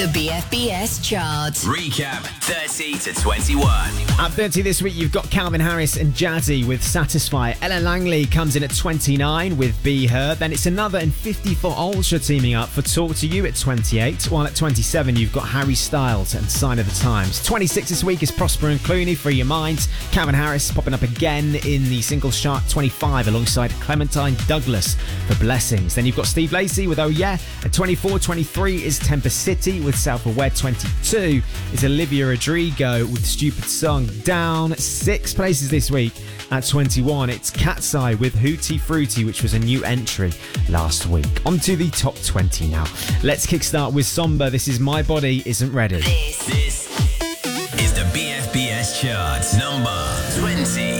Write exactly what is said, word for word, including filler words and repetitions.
The B F B S chart. Recap thirty to twenty-one. At thirty this week, you've got Calvin Harris and Jazzy with Satisfy. Ellen Langley comes in at twenty-nine with Be Her. Then it's another and fifty for Ultra teaming up for Talk to You at twenty-eight. While at twenty-seven, you've got Harry Styles and Sign of the Times. twenty-six this week is Prosper and Clooney, Free Your Mind. Calvin Harris popping up again in the singles chart, twenty-five, alongside Clementine Douglas for Blessings. Then you've got Steve Lacy with Oh Yeah. At twenty-four, twenty-three is Temper City with Self-Aware. twenty-two is Olivia Rodrigo with Stupid Song. Down six places this week at twenty-one, it's Cat's Eye with Hootie Fruity, which was a new entry last week. On to the top twenty now. Let's kickstart with Somber. This is My Body Isn't Ready. This, this is the B F B S chart, number twenty.